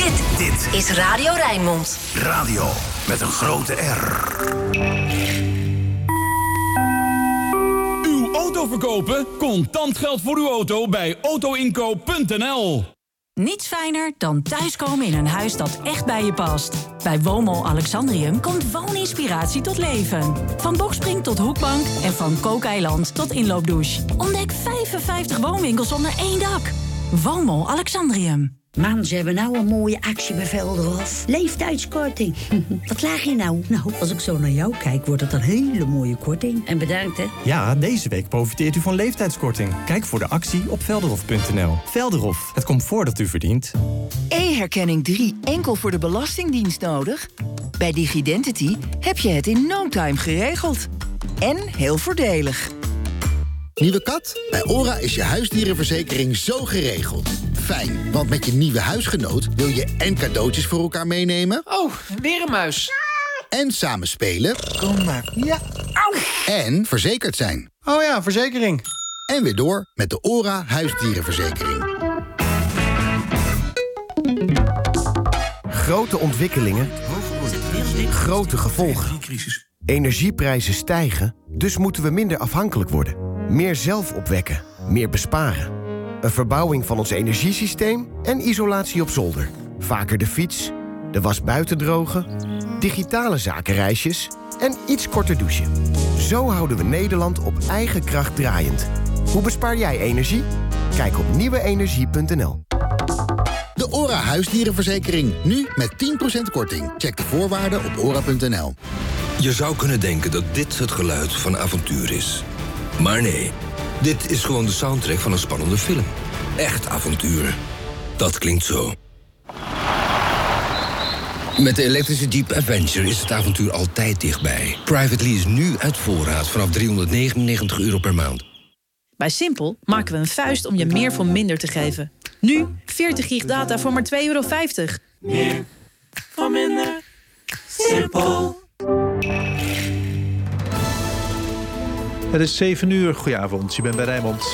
Dit is Radio Rijnmond. Radio met een grote R. Uw auto verkopen? Contant geld voor uw auto bij autoinkoop.nl. Niets fijner dan thuiskomen in een huis dat echt bij je past. Bij Woonmol Alexandrium komt wooninspiratie tot leven. Van bokspring tot hoekbank en van kookeiland tot inloopdouche. Ontdek 55 woonwinkels onder één dak. Woonmol Alexandrium. Man, ze hebben nou een mooie actie bij Velderhof. Leeftijdskorting. Wat laag je nou? Nou, als ik zo naar jou kijk, wordt het een hele mooie korting. En bedankt, hè? Ja, deze week profiteert u van leeftijdskorting. Kijk voor de actie op velderhof.nl. Velderhof, het comfort dat u verdient. E-herkenning 3 enkel voor de Belastingdienst nodig? Bij Digidentity heb je het in no time geregeld. En heel voordelig. Nieuwe kat? Bij ORA is je huisdierenverzekering zo geregeld. Fijn, want met je nieuwe huisgenoot wil je en cadeautjes voor elkaar meenemen. Oh, weer een muis. En samen spelen. Kom maar. Ja. Au. En verzekerd zijn. Oh ja, verzekering. En weer door met de ORA huisdierenverzekering. Grote ontwikkelingen. Grote gevolgen. Energieprijzen stijgen, dus moeten we minder afhankelijk worden. Meer zelf opwekken, meer besparen. Een verbouwing van ons energiesysteem en isolatie op zolder. Vaker de fiets, de was buiten drogen, digitale zakenreisjes en iets korter douchen. Zo houden we Nederland op eigen kracht draaiend. Hoe bespaar jij energie? Kijk op nieuweenergie.nl. De ORA huisdierenverzekering, nu met 10% korting. Check de voorwaarden op ora.nl. Je zou kunnen denken dat dit het geluid van avontuur is. Maar nee, dit is gewoon de soundtrack van een spannende film. Echt avontuur. Dat klinkt zo. Met de elektrische Jeep Adventure is het avontuur altijd dichtbij. Privately is nu uit voorraad vanaf €399 per maand. Bij Simpel maken we een vuist om je meer voor minder te geven. Nu 40 gig data voor maar €2,50. Meer voor minder. Simpel. Het is 7 uur. Goedenavond, je bent bij Rijnmond.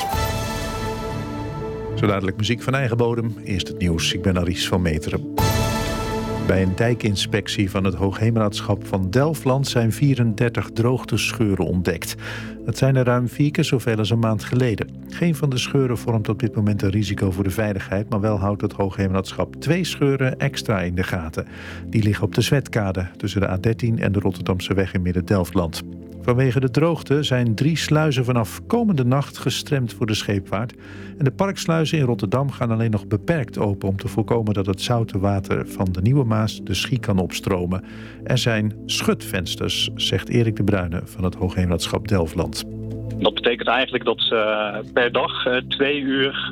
Zo dadelijk muziek van eigen bodem. Eerst het nieuws, ik ben Aries van Meteren. Bij een dijkinspectie van het Hoogheemraadschap van Delfland zijn 34 droogtescheuren ontdekt. Dat zijn er ruim 4 keer zoveel als een maand geleden. Geen van de scheuren vormt op dit moment een risico voor de veiligheid, maar wel houdt het Hoogheemraadschap 2 scheuren extra in de gaten. Die liggen op de Zwetkade tussen de A13 en de Rotterdamse weg in Midden-Delfland. Vanwege de droogte zijn 3 sluizen vanaf komende nacht gestremd voor de scheepvaart. En de parksluizen in Rotterdam gaan alleen nog beperkt open om te voorkomen dat het zoute water van de Nieuwe Maas de Schie kan opstromen. Er zijn schutvensters, zegt Erik de Bruyne van het Hoogheemraadschap Delfland. Dat betekent eigenlijk dat ze per dag 2 uur,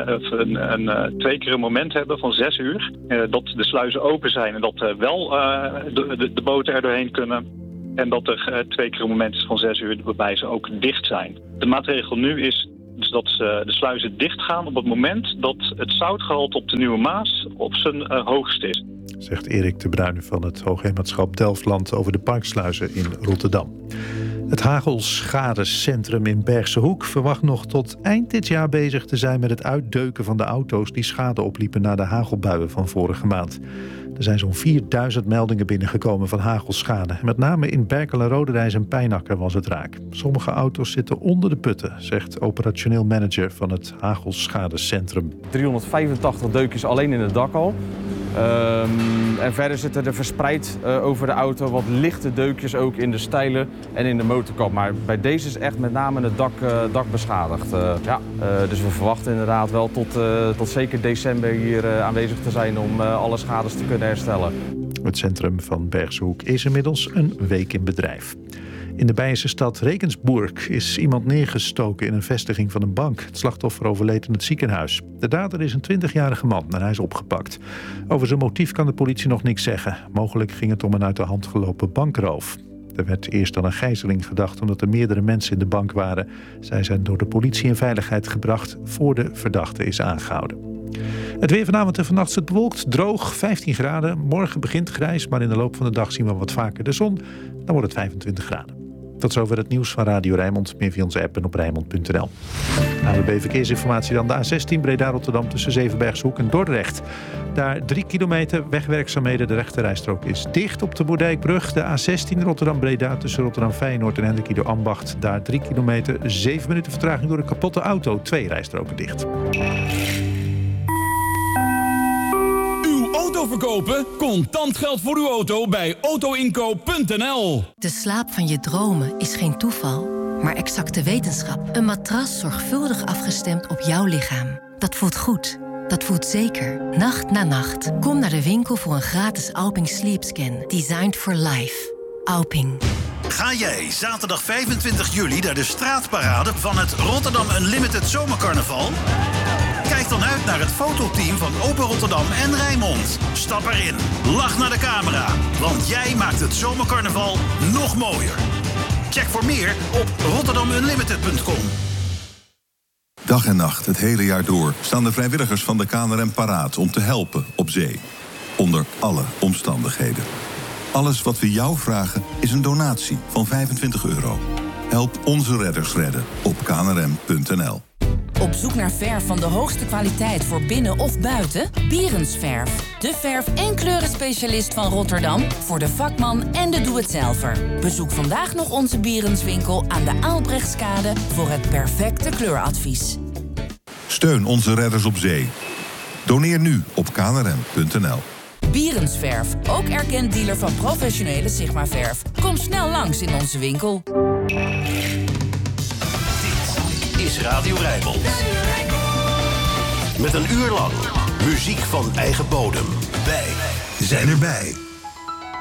2 keer een moment hebben van 6 uur. Dat de sluizen open zijn en dat wel de boten er doorheen kunnen. En dat er 2 keer een moment is van 6 uur waarbij ze ook dicht zijn. De maatregel nu is dus dat de sluizen dicht gaan op het moment dat het zoutgehalte op de Nieuwe Maas op zijn hoogst is. Zegt Erik de Bruyne van het Hoogheemraadschap Delfland over de parksluizen in Rotterdam. Het Hagelschadecentrum in Bergse Hoek verwacht nog tot eind dit jaar bezig te zijn met het uitdeuken van de auto's die schade opliepen na de hagelbuien van vorige maand. Er zijn zo'n 4000 meldingen binnengekomen van hagelschade. Met name in Berkel en Roderijs en Pijnakker was het raak. Sommige auto's zitten onder de putten, zegt operationeel manager van het Hagelschadecentrum. 385 deukjes alleen in het dak al. En verder zitten er verspreid over de auto wat lichte deukjes ook in de stijlen en in de motorkap. Maar bij deze is echt met name het dak beschadigd. Dus we verwachten inderdaad wel tot zeker december hier aanwezig te zijn om alle schades te kunnen herstellen. Het centrum van Bergse Hoek is inmiddels een week in bedrijf. In de Beierse stad Regensburg is iemand neergestoken in een vestiging van een bank. Het slachtoffer overleed in het ziekenhuis. De dader is een 20-jarige man en hij is opgepakt. Over zijn motief kan de politie nog niks zeggen. Mogelijk ging het om een uit de hand gelopen bankroof. Er werd eerst aan een gijzeling gedacht omdat er meerdere mensen in de bank waren. Zij zijn door de politie in veiligheid gebracht voor de verdachte is aangehouden. Het weer vanavond en vannacht is het bewolkt, droog, 15 graden. Morgen begint grijs, maar in de loop van de dag zien we wat vaker de zon. Dan wordt het 25 graden. Tot zover het nieuws van Radio Rijnmond. Meer via onze app en op Rijnmond.nl. ANWB Verkeersinformatie dan de A16 Breda-Rotterdam tussen Zevenbergshoek en Dordrecht. daar 3 kilometer wegwerkzaamheden. De rechterrijstrook is dicht op de Moerdijkbrug. De A16 Rotterdam-Breda tussen Rotterdam-Feyenoord en Hendekido Ambacht. Daar 3 kilometer, 7 minuten vertraging door een kapotte auto. 2 rijstroken dicht. Uw auto verkopen? Contant geld voor uw auto bij autoinkoop.nl. De slaap van je dromen is geen toeval, maar exacte wetenschap. Een matras zorgvuldig afgestemd op jouw lichaam. Dat voelt goed. Dat voelt zeker. Nacht na nacht. Kom naar de winkel voor een gratis Alping Sleep Scan. Designed for life. Alping. Ga jij zaterdag 25 juli naar de straatparade van het Rotterdam Unlimited Zomercarnaval? Kijk dan uit naar het fototeam van Open Rotterdam en Rijnmond. Stap erin, lach naar de camera, want jij maakt het Zomercarnaval nog mooier. Check voor meer op rotterdamunlimited.com. Dag en nacht, het hele jaar door, staan de vrijwilligers van de KNRM paraat om te helpen op zee. Onder alle omstandigheden. Alles wat we jou vragen is een donatie van €25. Help onze redders redden op knrm.nl. Op zoek naar verf van de hoogste kwaliteit voor binnen of buiten? Bierensverf. De verf- en kleurenspecialist van Rotterdam voor de vakman en de doe-het-zelver. Bezoek vandaag nog onze Bierenswinkel aan de Aalbrechtskade voor het perfecte kleuradvies. Steun onze redders op zee. Doneer nu op knrm.nl. Bierensverf, ook erkend dealer van professionele Sigma-verf. Kom snel langs in onze winkel. Is Radio Rijnmond. Met een uur lang muziek van eigen bodem. Wij zijn erbij.